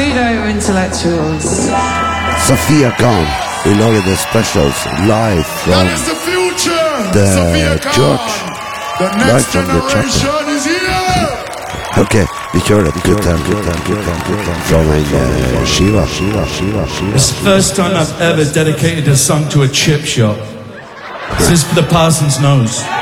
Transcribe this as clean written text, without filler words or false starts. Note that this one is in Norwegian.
Intellectuals. Sophia Khan, we lager the specials live from the church. Live from the chapel. Okay, vi kör ett good time från en skiva. It's the first time I've ever dedicated a song to a chip shop. This is for the Parsons Nose.